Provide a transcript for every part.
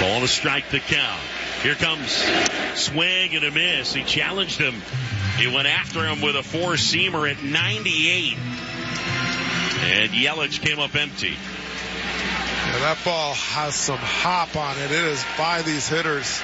Ball to strike the count. Here comes swing and a miss. He challenged him. He went after him with a four-seamer at 98. And Yelich came up empty. Yeah, that ball has some hop on it. It is by these hitters.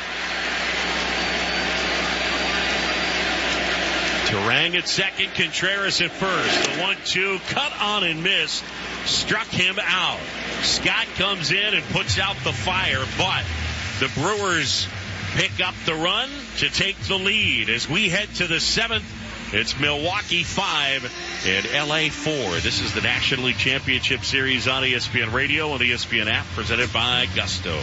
Turang at second, Contreras at first. The 1-2 cut on and missed. Struck him out. Scott comes in and puts out the fire, but the Brewers pick up the run to take the lead. As we head to the seventh, it's Milwaukee 5 and LA 4. This is the National League Championship Series on ESPN Radio and the ESPN app, presented by Gusto.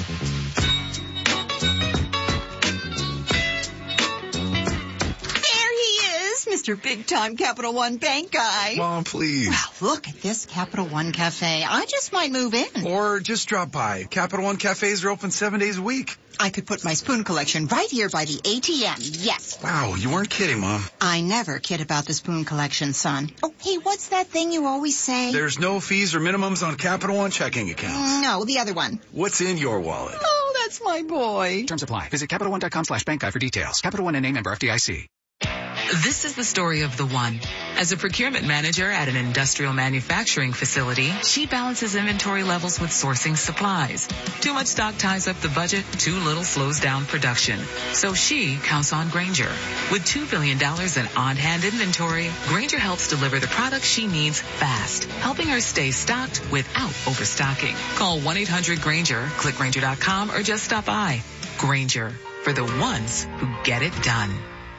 Mr. Big-Time Capital One Bank guy. Mom, please. Well, look at this Capital One Cafe. I just might move in. Or just drop by. Capital One Cafes are open 7 days a week. I could put my spoon collection right here by the ATM. Yes. Wow, you weren't kidding, Mom. I never kid about the spoon collection, son. Oh, hey, what's that thing you always say? There's no fees or minimums on Capital One checking accounts. No, the other one. What's in your wallet? Oh, that's my boy. Terms apply. Visit CapitalOne.com/bank guide for details. Capital One and name member FDIC. This is the story of the one. As a procurement manager at an industrial manufacturing facility, she balances inventory levels with sourcing supplies. Too much stock ties up the budget, too little slows down production. So she counts on Grainger. With $2 billion in on-hand inventory, Grainger helps deliver the products she needs fast, helping her stay stocked without overstocking. Call 1-800-GRAINGER, click Grainger.com, or just stop by. Grainger, for the ones who get it done.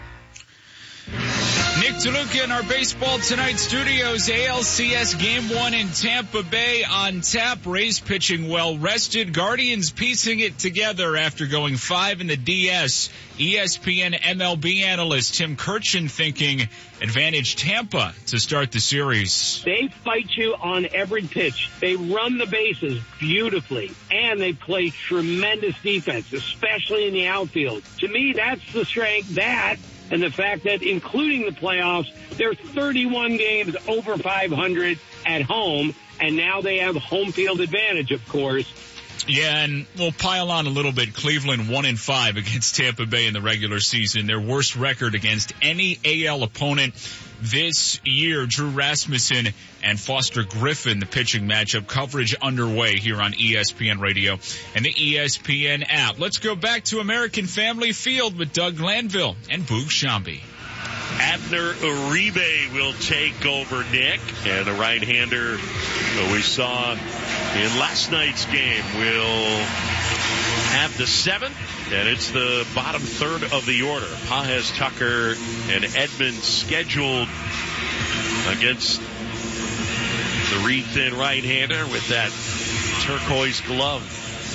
Nick DeLuca in our Baseball Tonight studios. ALCS Game 1 in Tampa Bay on tap. Rays pitching well rested. Guardians piecing it together after going 5 in the DS. ESPN MLB analyst Tim Kirchin thinking advantage Tampa to start the series. They fight you on every pitch. They run the bases beautifully, and they play tremendous defense, especially in the outfield. To me, that's the strength. That and the fact that, including the playoffs, they're 31 games over 500 at home, and now they have home field advantage, of course. Yeah, and we'll pile on a little bit. Cleveland 1-5 against Tampa Bay in the regular season. Their worst record against any AL opponent this year. Drew Rasmussen and Foster Griffin, the pitching matchup. Coverage underway here on ESPN Radio and the ESPN app. Let's go back to American Family Field with Doug Glanville and Boog Shambi. Abner Uribe will take over, Nick, and the right-hander we saw in last night's game will have the seventh, and it's the bottom third of the order. Pages, Tucker, and Edmonds scheduled against the reed-thin right-hander with that turquoise glove.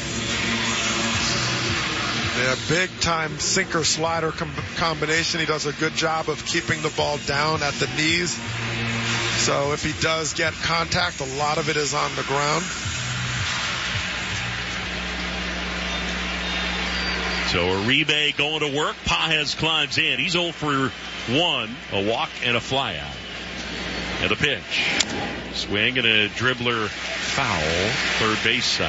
Yeah, big-time sinker-slider combination. He does a good job of keeping the ball down at the knees. So if he does get contact, a lot of it is on the ground. So Uribe going to work. Pages climbs in. He's 0 for 1, a walk and a flyout. And the pitch. Swing and a dribbler foul, third base side.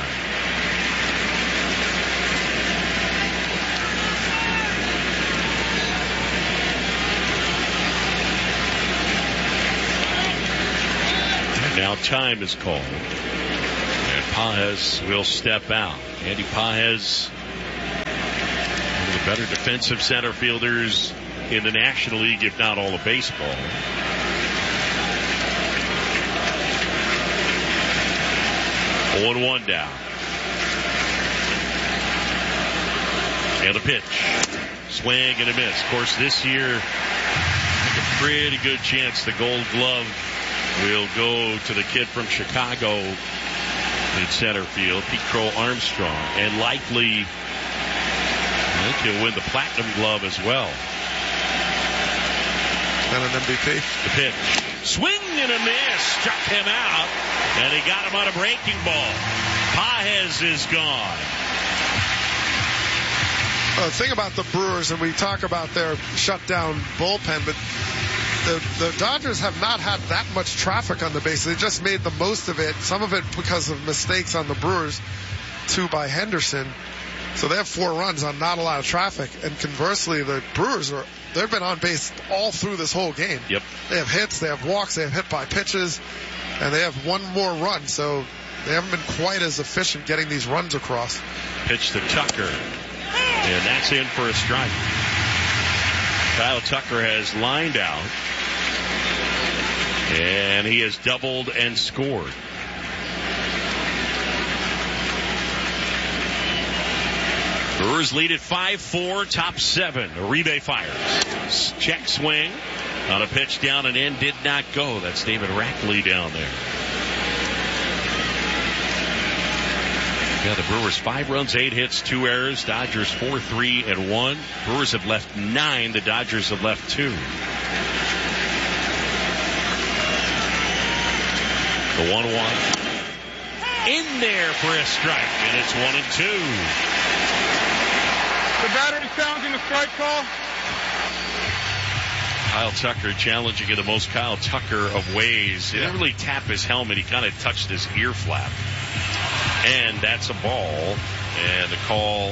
Now time is called, and Pages will step out. Andy Pages, one of the better defensive center fielders in the National League, if not all of baseball. Oh, 1 down. And the pitch. Swing and a miss. Of course, this year, a pretty good chance the Gold Glove will go to the kid from Chicago in center field, Pete Crow Armstrong, and likely I think he'll win the Platinum Glove as well. And an MVP. The pitch. Swing and a miss. Struck him out, and he got him on a breaking ball. Pages is gone. The thing about the Brewers, and we talk about their shutdown bullpen, but the Dodgers have not had that much traffic on the base. They just made the most of it. Some of it because of mistakes on the Brewers, 2 by Henderson. So they have 4 runs on not a lot of traffic. And conversely, the Brewers they've been on base all through this whole game. Yep. They have hits, they have walks, they have hit by pitches, and they have 1 more run. So they haven't been quite as efficient getting these runs across. Pitch to Tucker. And that's in for a strike. Kyle Tucker has lined out. And he has doubled and scored. Brewers lead at 5-4, top 7. Uribe fires. Check swing on a pitch down and in, did not go. That's David Rackley down there. Yeah, the Brewers 5 runs, 8 hits, 2 errors. Dodgers 4-3-1. Brewers have left 9. The Dodgers have left 2. The 1-1. In there for a strike, and it's 1-2. The batter challenging the strike call. Kyle Tucker challenging in the most Kyle Tucker of ways. He didn't really tap his helmet. He kind of touched his ear flap. And that's a ball. And the call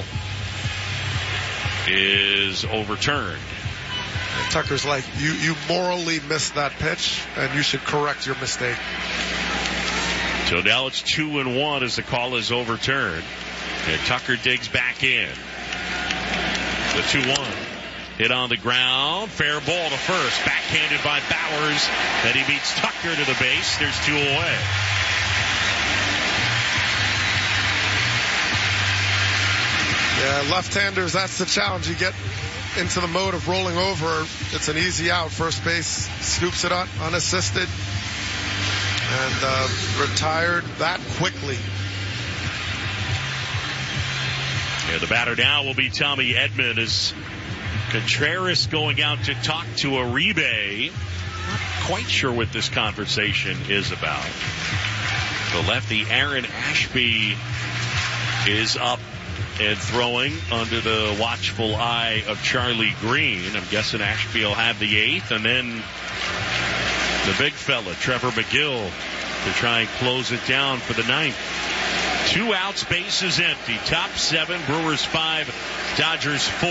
is overturned. And Tucker's like, you morally missed that pitch, and you should correct your mistake. So now it's 2-1 as the call is overturned. And Tucker digs back in. The 2-1. Hit on the ground. Fair ball to first. Backhanded by Bowers. Then he beats Tucker to the base. There's 2 away. Yeah, left-handers, that's the challenge. You get into the mode of rolling over. It's an easy out. First base scoops it up unassisted. And retired that quickly. Yeah, the batter now will be Tommy Edman as Contreras going out to talk to Uribe. Not quite sure what this conversation is about. The lefty Aaron Ashby is up and throwing under the watchful eye of Charlie Green. I'm guessing Ashby will have the 8th, and then the big fella, Trevor McGill, to try and close it down for the 9th. 2 outs, bases empty. Top 7, Brewers 5, Dodgers 4.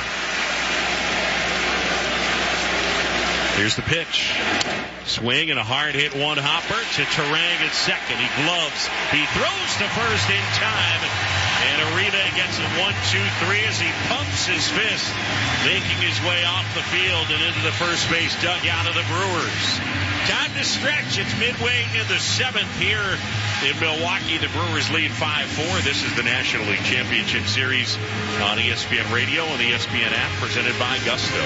Here's the pitch. Swing and a hard hit, 1-hopper to Turang at second. He gloves. He throws to first in time. And Uribe gets it 1-2-3 as he pumps his fist, making his way off the field and into the first base dugout of the Brewers. Time to stretch. It's midway in the 7th here in Milwaukee. The Brewers lead 5-4. This is the National League Championship Series on ESPN Radio and the ESPN app, presented by Gusto.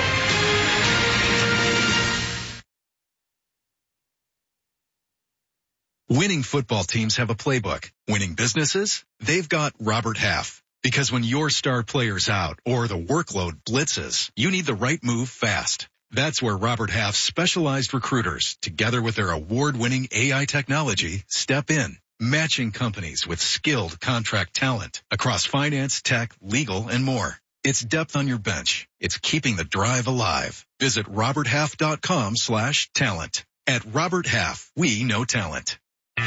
Winning football teams have a playbook. Winning businesses? They've got Robert Half. Because when your star player's out or the workload blitzes, you need the right move fast. That's where Robert Half's specialized recruiters, together with their award-winning AI technology, step in, matching companies with skilled contract talent across finance, tech, legal, and more. It's depth on your bench. It's keeping the drive alive. Visit roberthalf.com/talent. At Robert Half, we know talent.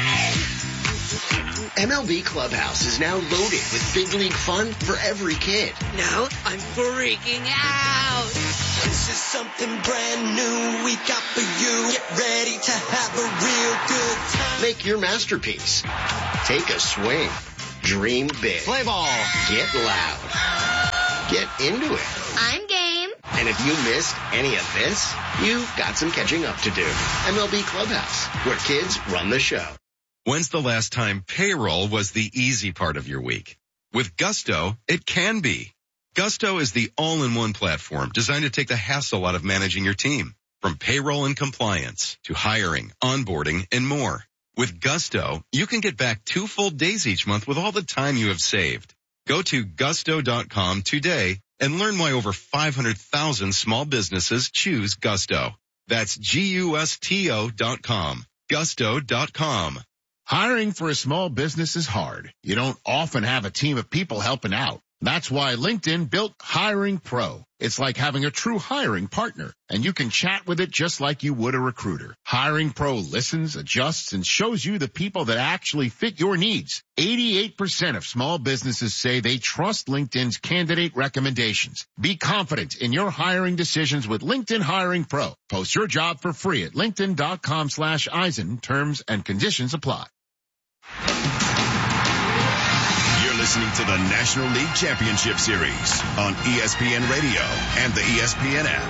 MLB Clubhouse is now loaded with big league fun for every kid. Now I'm freaking out. This is something brand new we got for you. Get ready to have a real good time. Make your masterpiece. Take a swing. Dream big. Play ball. Get loud. Get into it. I'm game. And if you missed any of this, you've got some catching up to do. MLB Clubhouse, where kids run the show. When's the last time payroll was the easy part of your week? With Gusto, it can be. Gusto is the all-in-one platform designed to take the hassle out of managing your team. From payroll and compliance to hiring, onboarding, and more. With Gusto, you can get back 2 full days each month with all the time you have saved. Go to gusto.com today and learn why over 500,000 small businesses choose Gusto. That's GUSTO.com. Gusto.com. Hiring for a small business is hard. You don't often have a team of people helping out. That's why LinkedIn built Hiring Pro. It's like having a true hiring partner, and you can chat with it just like you would a recruiter. Hiring Pro listens, adjusts, and shows you the people that actually fit your needs. 88% of small businesses say they trust LinkedIn's candidate recommendations. Be confident in your hiring decisions with LinkedIn Hiring Pro. Post your job for free at linkedin.com/Eisen. Terms and conditions apply. Listening to the National League Championship Series on ESPN Radio and the ESPN app.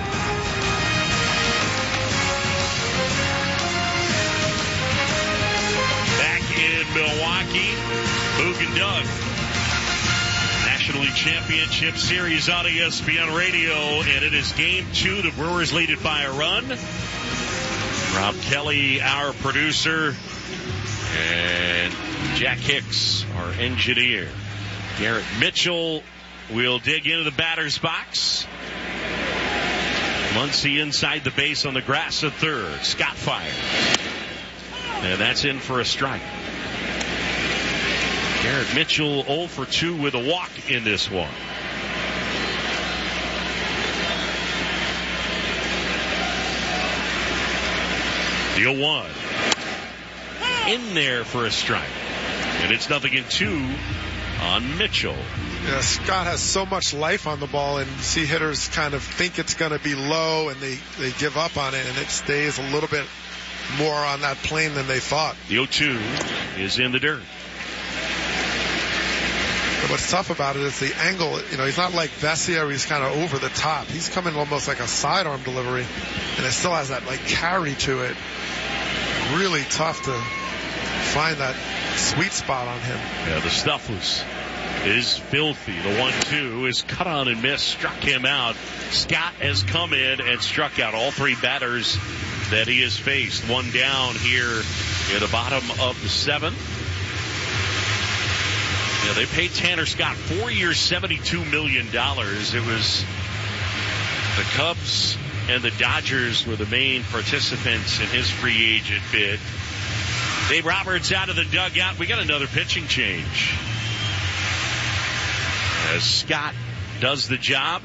Back in Milwaukee, Boog and Doug. National League Championship Series on ESPN Radio, and it is Game 2. The Brewers lead it by a run. Rob Kelly, our producer, and Jack Hicks, our engineer. Garrett Mitchell will dig into the batter's box. Muncy inside the base on the grass at third. Scott fires. And that's in for a strike. Garrett Mitchell 0 for 2 with a walk in this one. The 0-1. In there for a strike. And it's 0-2 on Mitchell. Yeah, Scott has so much life on the ball, and you see hitters kind of think it's going to be low, and they give up on it, and it stays a little bit more on that plane than they thought. The 0-2 is in the dirt. But what's tough about it is the angle. You know, he's not like Vesia, he's kind of over the top. He's coming almost like a sidearm delivery, and it still has that like carry to it. Really tough to find that sweet spot on him. Yeah, the stuff is filthy. The 1-2 is cut on and missed, struck him out. Scott has come in and struck out all three batters that he has faced. One down here in the bottom of the 7th. Yeah, they paid Tanner Scott 4 years, $72 million. It was the Cubs and the Dodgers were the main participants in his free agent bid. Dave Roberts out of the dugout. We got another pitching change. As Scott does the job.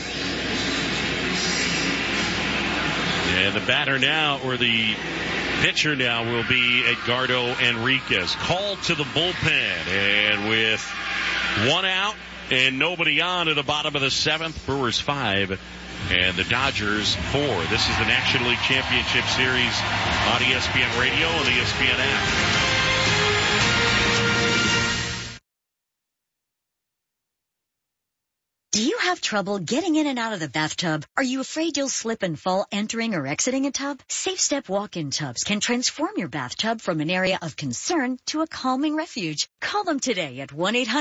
And the batter now, or the pitcher now, will be Edgardo Enriquez. Called to the bullpen. And with one out and nobody on at the bottom of the 7th, Brewers 5 and the Dodgers 4. This is the National League Championship Series on ESPN Radio and the ESPN app. Do you have trouble getting in and out of the bathtub? Are you afraid you'll slip and fall entering or exiting a tub? Safe Step walk-in tubs can transform your bathtub from an area of concern to a calming refuge. Call them today at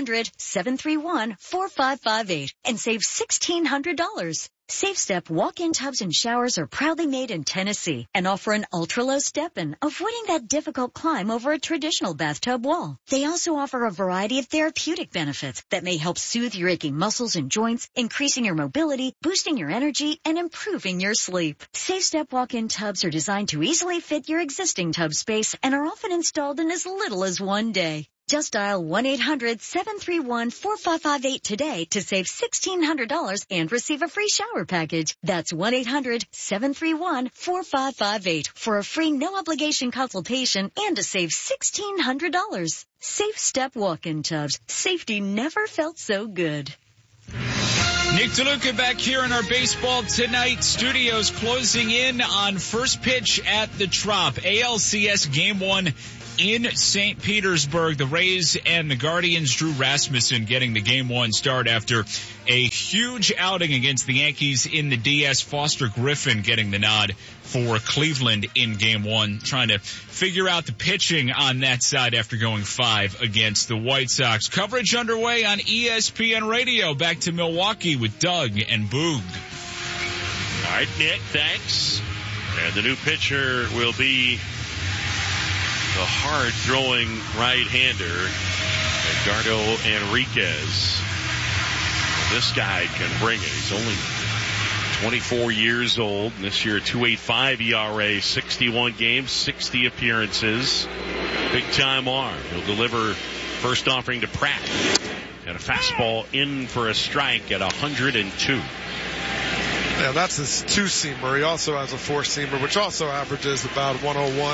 1-800-731-4558 and save $1,600. Safe Step walk-in tubs and showers are proudly made in Tennessee and offer an ultra-low step-in, avoiding that difficult climb over a traditional bathtub wall. They also offer a variety of therapeutic benefits that may help soothe your aching muscles and joints, increasing your mobility, boosting your energy, and improving your sleep. Safe Step walk-in tubs are designed to easily fit your existing tub space and are often installed in as little as 1 day. Just dial 1-800-731-4558 today to save $1,600 and receive a free shower package. That's 1-800-731-4558 for a free no-obligation consultation and to save $1,600. Safe Step walk-in tubs. Safety never felt so good. Nick DeLuca back here in our Baseball Tonight studios, closing in on first pitch at the Trop. ALCS Game 1 in St. Petersburg. The Rays and the Guardians. Drew Rasmussen getting the Game 1 start after a huge outing against the Yankees in the DS. Foster Griffin getting the nod for Cleveland in Game 1, trying to figure out the pitching on that side after going 5 against the White Sox. Coverage underway on ESPN Radio. Back to Milwaukee with Doug and Boog. All right, Nick, thanks. And the new pitcher will be the hard-throwing right-hander, Edgardo Enriquez. This guy can bring it. He's only 24 years old. This year, 2.85 ERA, 61 games, 60 appearances. Big-time arm. He'll deliver First offering to Pratt. And a fastball in for a strike at 102. Yeah, that's his two-seamer. He also has a four-seamer, which also averages about 101.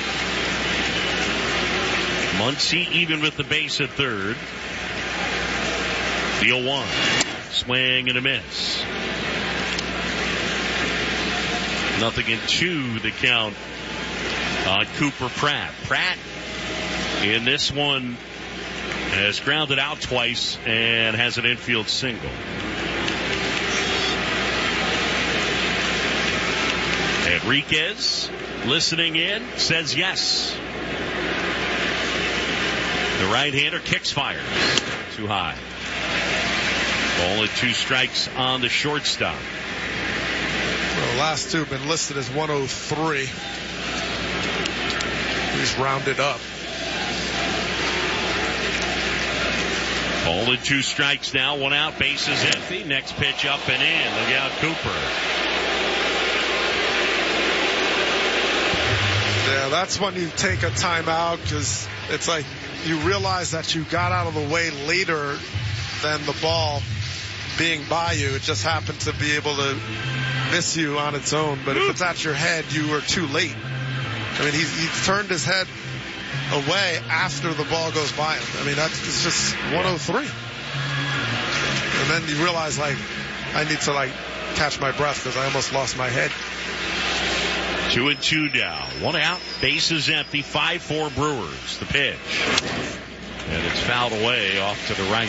Muncy even with the base at third. The 0-1. Swing and a miss. 0-2 the count on Cooper Pratt. Pratt in this one has grounded out twice and has an infield single. Enriquez listening in says yes. The right-hander kicks, fires. Too high. Ball and 2 strikes on the shortstop. Well, the last two have been listed as 103. He's rounded up. Ball and 2 strikes now, 1 out, bases empty. Next pitch up and in. Look out, Cooper. Yeah, that's when you take a timeout because it's like you realize that you got out of the way later than the ball being by you. It just happened to be able to miss you on its own. But if it's at your head, you were too late. I mean, he turned his head away after the ball goes by him. I mean, it's just 103. And then you realize, like, I need to, like, catch my breath because I almost lost my head. 2-2 now. 1 out. Bases empty. 5-4 Brewers. The pitch. And it's fouled away off to the right.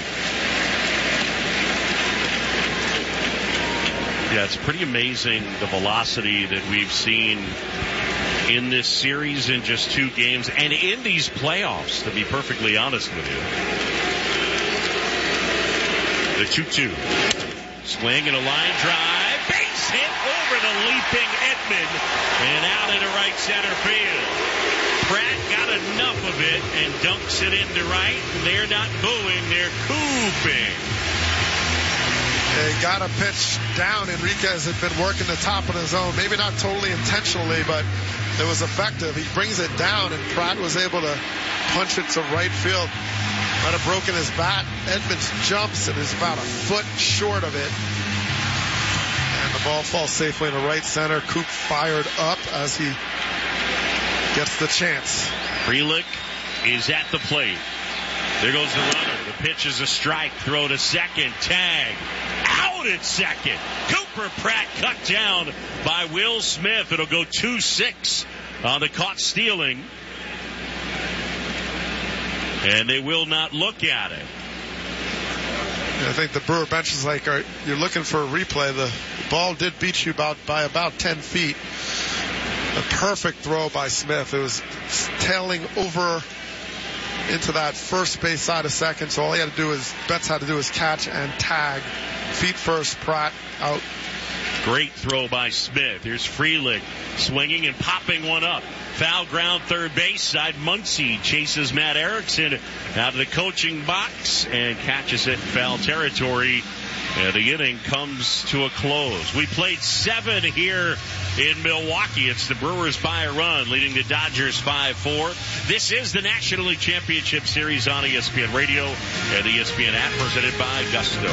Yeah, it's pretty amazing the velocity that we've seen in this series in just 2 games and in these playoffs, to be perfectly honest with you. The 2-2. Swing and a line drive. Base hit over the leaping Edman and out into right center field. Pratt got enough of it and dunks it into right. They're not booing, they're cooping. He got a pitch down. Enriquez had been working the top of his zone. Maybe not totally intentionally, but it was effective. He brings it down, and Pratt was able to punch it to right field. Might have broken his bat. Edmonds jumps and is about a foot short of it. And the ball falls safely into right center. Coop fired up as he gets the chance. Frelick is at the plate. There goes the runner. The pitch is a strike. Throw to second. Tag. Out at second. Cooper Pratt cut down by Will Smith. It'll go 2-6 on the caught stealing. And they will not look at it. I think the Brewer bench is like, you're looking for a replay. The ball did beat you by about 10 feet. A perfect throw by Smith. It was tailing over into that first base side of second. So all he had to do is, Betts had to do is catch and tag. Feet first, Pratt out. Great throw by Smith. Here's Frelick swinging and popping one up. Foul ground, third base side. Muncy chases Matt Erickson out of the coaching box and catches it in foul territory. And the inning comes to a close. We played 7 here in Milwaukee. It's the Brewers by a run, leading the Dodgers 5-4. This is the National League Championship Series on ESPN Radio and the ESPN app, presented by Gusto.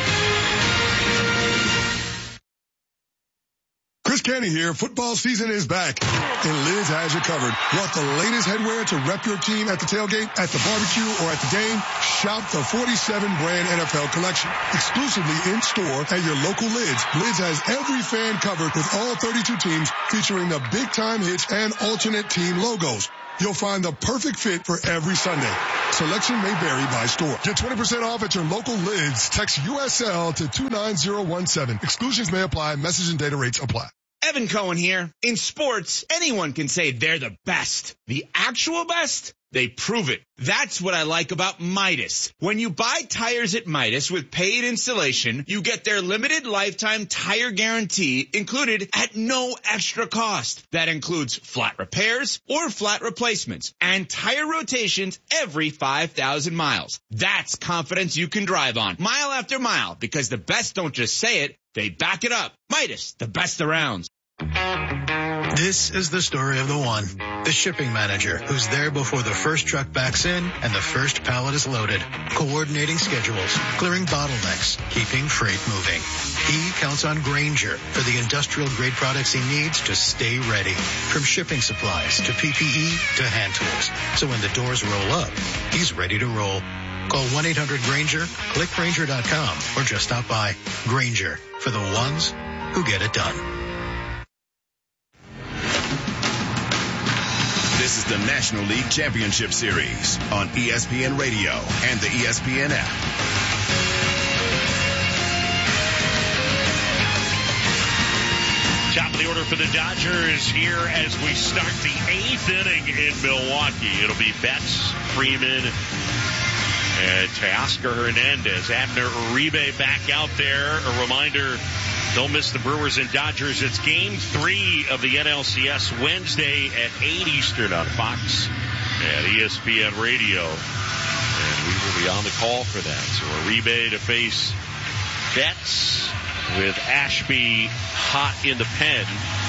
Chris Canty here. Football season is back, and Liz has you covered. Want the latest headwear to rep your team at the tailgate, at the barbecue, or at the game? Shop the 47-brand NFL collection. Exclusively in store at your local Lids. Lids has every fan covered with all 32 teams, featuring the big-time hits and alternate team logos. You'll find the perfect fit for every Sunday. Selection may vary by store. Get 20% off at your local Lids. Text USL to 29017. Exclusions may apply. Message and data rates apply. Evan Cohen here. In sports, anyone can say they're the best. The actual best? They prove it. That's what I like about Midas. When you buy tires at Midas with paid installation, you get their limited lifetime tire guarantee included at no extra cost. That includes flat repairs or flat replacements and tire rotations every 5,000 miles. That's confidence you can drive on mile after mile, because the best don't just say it, they back it up. Midas, the best around. This is the story of the one, the shipping manager who's there before the first truck backs in and the first pallet is loaded, coordinating schedules, clearing bottlenecks, keeping freight moving. He counts on Grainger for the industrial grade products he needs to stay ready, from shipping supplies to PPE to hand tools. So when the doors roll up, he's ready to roll. Call 1-800-GRAINGER, click Grainger.com, or just stop by. Grainger, for the ones who get it done. This is the National League Championship Series on ESPN Radio and the ESPN app. Top of the order for the Dodgers here as we start the 8th inning in Milwaukee. It'll be Betts, Freeman, and Teoscar Hernandez. Abner Uribe back out there. A reminder, don't miss the Brewers and Dodgers. It's Game 3 of the NLCS Wednesday at 8 Eastern on Fox and ESPN Radio. And we will be on the call for that. So Uribe to face Betts with Ashby hot in the pen.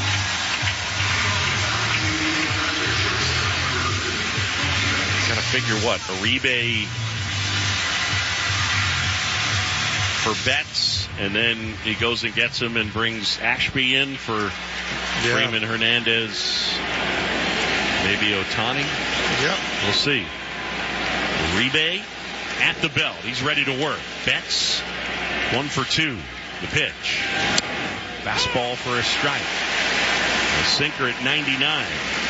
Got to figure what? Uribe for Betts, and then he goes and gets him and brings Ashby in for Freeman, Hernandez, maybe Ohtani. Yep. We'll see. Uribe at the belt. He's ready to work. Betts, 1 for 2. The pitch. Fastball for a strike. A sinker at 99.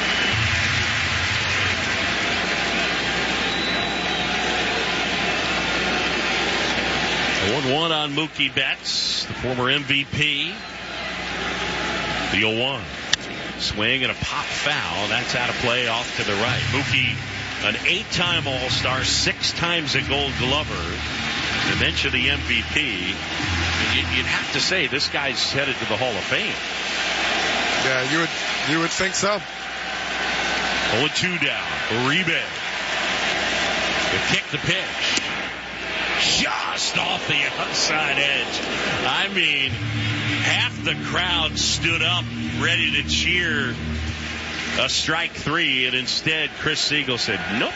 A 1-1 on Mookie Betts, the former MVP. The 0-1. Swing and a pop foul. That's out of play off to the right. Mookie, an 8-time All-Star, 6 times a Gold Glover. To mention the MVP, you'd have to say this guy's headed to the Hall of Fame. Yeah, you would think so. 0-2 down. Uribe. The kick, the pitch. Just off the outside edge. I mean, half the crowd stood up ready to cheer a strike 3, and instead Chris Siegel said, nope.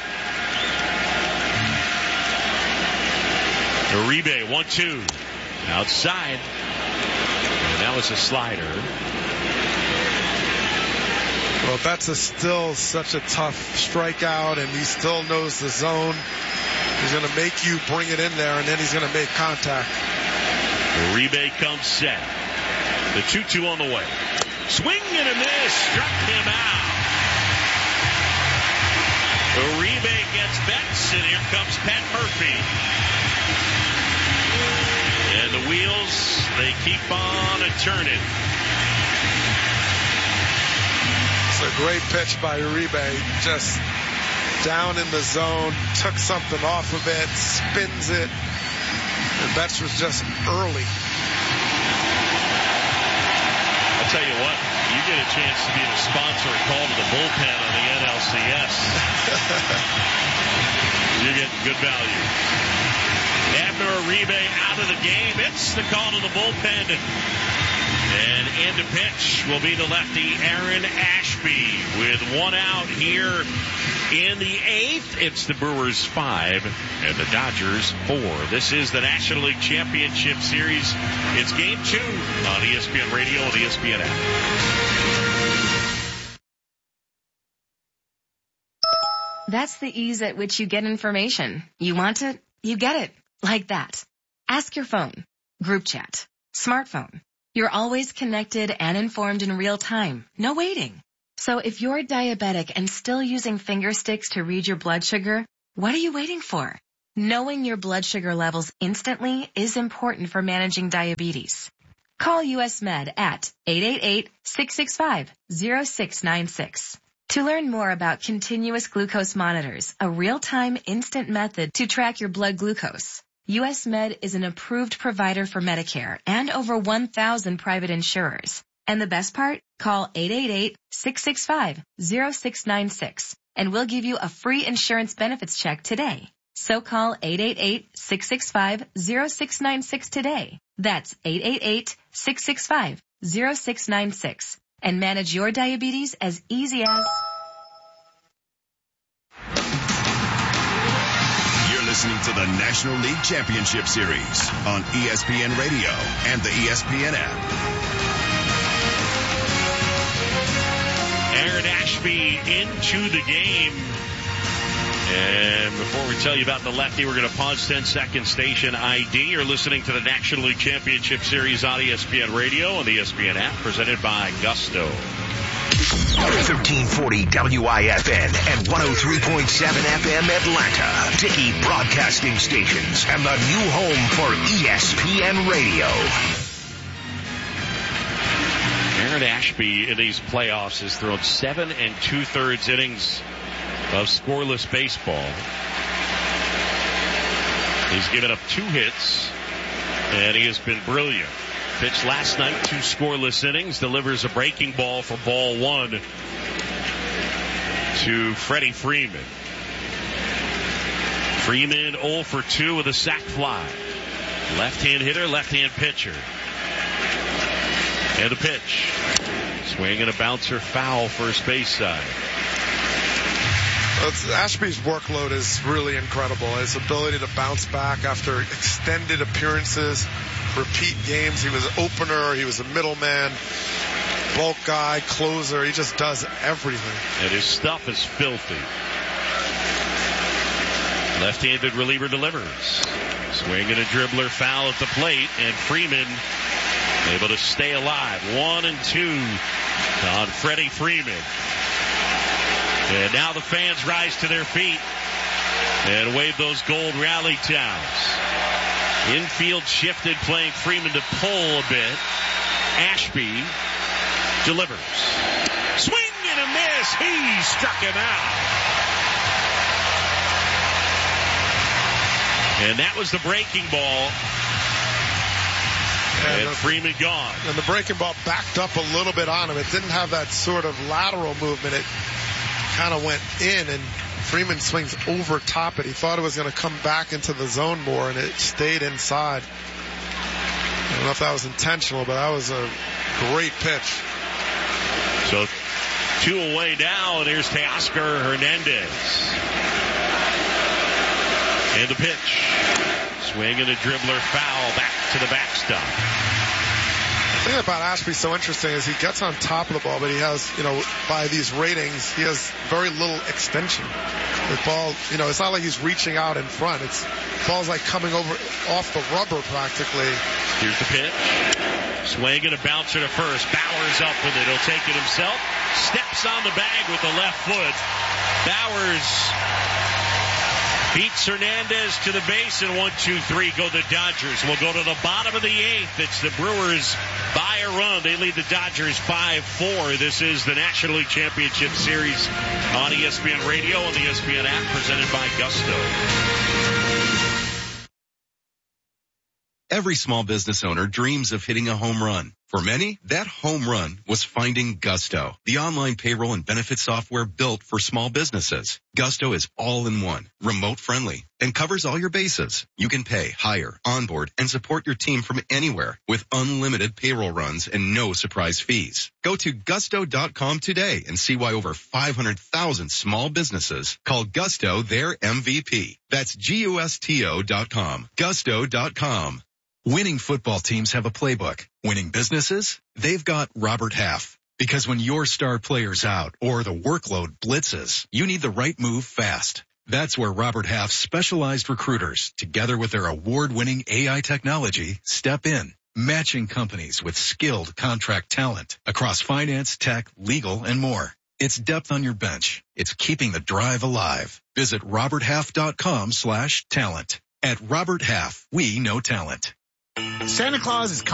Uribe, 1-2. Outside. And that was a slider. Well, that's still such a tough strikeout, and he still knows the zone. He's going to make you bring it in there, and then he's going to make contact. Uribe comes set. The 2-2 on the way. Swing and a miss. Struck him out. Uribe gets Betts, and here comes Pat Murphy. And the wheels, they keep on turning. It's a great pitch by Uribe. Just down in the zone, took something off of it, spins it. And Betts was just early. I'll tell you what, you get a chance to be the sponsor and call to the bullpen on the NLCS. You get good value. Abner Uribe out of the game. It's the call to the bullpen. And in to pitch will be the lefty Aaron Ashby with 1 out here in the 8th. It's the Brewers 5 and the Dodgers 4. This is the National League Championship Series. It's Game 2 on ESPN Radio and ESPN app. That's the ease at which you get information. You want it, you get it. Like that. Ask your phone. Group chat. Smartphone. You're always connected and informed in real time. No waiting. So if you're diabetic and still using finger sticks to read your blood sugar, what are you waiting for? Knowing your blood sugar levels instantly is important for managing diabetes. Call US Med at 888-665-0696. To learn more about continuous glucose monitors, a real-time instant method to track your blood glucose. US Med is an approved provider for Medicare and over 1,000 private insurers. And the best part? Call 888-665-0696 and we'll give you a free insurance benefits check today. So call 888-665-0696 today. That's 888-665-0696. and manage your diabetes as easy as... You're listening to the National League Championship Series on ESPN Radio and the ESPN app. Aaron Ashby into the game. And before we tell you about the lefty, we're going to pause 10 seconds. Station ID. You're listening to the National League Championship Series on ESPN Radio and the ESPN app, presented by Gusto. 1340 WIFN and 103.7 FM Atlanta. Dickey Broadcasting Stations and the new home for ESPN Radio. Aaron Ashby in these playoffs has thrown 7 2/3 innings of scoreless baseball. He's given up 2 hits, and he has been brilliant. Pitched last night, 2 scoreless innings, delivers a breaking ball for ball 1 to Freddie Freeman. Freeman 0 for 2 with a sac fly. Left-hand hitter, left-hand pitcher. And the pitch. Swing and a bouncer, foul, first base side. Ashby's workload is really incredible. His ability to bounce back after extended appearances, repeat games. He was an opener, he was a middleman, bulk guy, closer. He just does everything. And his stuff is filthy. Left-handed reliever delivers. Swing and a dribbler, foul at the plate, and Freeman able to stay alive. 1-2 on Freddie Freeman. And now the fans rise to their feet and wave those gold rally towels. Infield shifted, playing Freeman to pull a bit. Ashby delivers. Swing and a miss. He struck him out. And that was the breaking ball. And Freeman gone. And the breaking ball backed up a little bit on him. It didn't have that sort of lateral movement. It kind of went in, and Freeman swings over top it. He thought it was going to come back into the zone more, and it stayed inside. I don't know if that was intentional, but that was a great pitch. So 2 away now, and here's Teoscar Hernandez. And the pitch. Swing and a dribbler, foul, back to the backstop. The thing about Ashby's so interesting is he gets on top of the ball, but he has, by these ratings, he has very little extension. The ball, it's not like he's reaching out in front. It's ball's like coming over off the rubber practically. Here's the pitch. Swing and a bouncer to first. Bowers up with it. He'll take it himself. Steps on the bag with the left foot. Bowers beats Hernandez to the base, and 1-2-3 go the Dodgers. We'll go to the bottom of the 8th. It's the Brewers by a run. They lead the Dodgers 5-4. This is the National League Championship Series on ESPN Radio and the ESPN app, presented by Gusto. Every small business owner dreams of hitting a home run. For many, that home run was finding Gusto, the online payroll and benefit software built for small businesses. Gusto is all-in-one, remote-friendly, and covers all your bases. You can pay, hire, onboard, and support your team from anywhere with unlimited payroll runs and no surprise fees. Go to Gusto.com today and see why over 500,000 small businesses call Gusto their MVP. That's Gusto.com. Gusto.com. Winning football teams have a playbook. Winning businesses, they've got Robert Half. Because when your star player's out or the workload blitzes, you need the right move fast. That's where Robert Half's specialized recruiters, together with their award-winning AI technology, step in, matching companies with skilled contract talent across finance, tech, legal, and more. It's depth on your bench. It's keeping the drive alive. Visit roberthalf.com/talent. At Robert Half, we know talent. Santa Claus is coming.